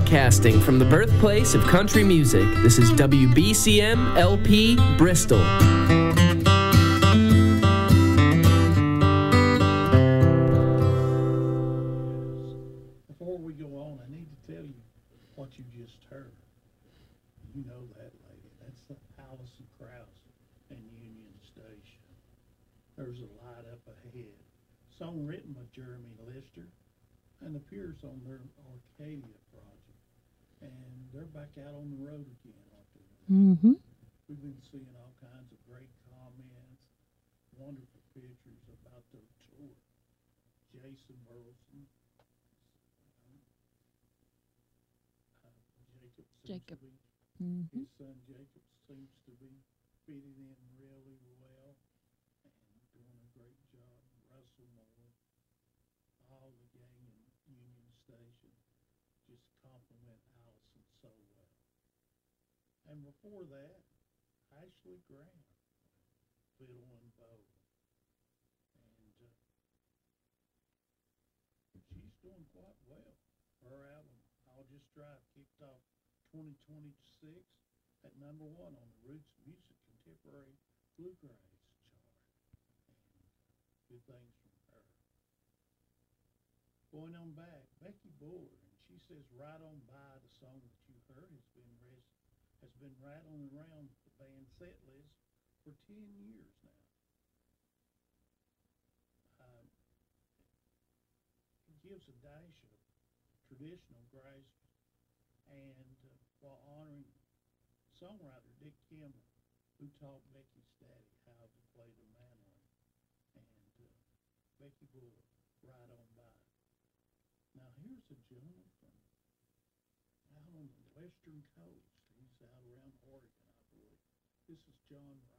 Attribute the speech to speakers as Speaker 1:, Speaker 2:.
Speaker 1: Broadcasting from the birthplace of country music, this is WBCM LP Bristol.
Speaker 2: Before we go on, I need to tell you what you just heard. You know that lady. That's the Allison Krause and Union Station. There's a light up ahead. Song written by Jeremy Lister and appears on their Arcadia project. And they're back out on the road again, aren't they?
Speaker 3: Mm-hmm.
Speaker 2: We've been seeing all kinds of great comments, wonderful pictures about their tour. Jason Burleson,
Speaker 3: Jacob.
Speaker 2: His son Jacob seems to be fitting in really well and doing a great job. Russell Moore, all the gang in Union Station just compliment Allison so well. And before that, Ashley Graham, fiddle and bow. And she's doing quite well. Her album, I'll Just Drive, kicked off 2026 at #1 on the Roots Music Contemporary Bluegrass chart. And good things from her. Going on back, Becky Buller, and she says "Right On By," the song that you heard, has been rattling around the band set list for 10 years now. It gives a dash of traditional grace and while honoring songwriter Dick Kimball, who taught Becky's daddy how to play the mandolin. And Becky Buller, "Right On By." Now here's a gentleman from out on the western coast. He's out around Oregon, I believe. This is John Wright.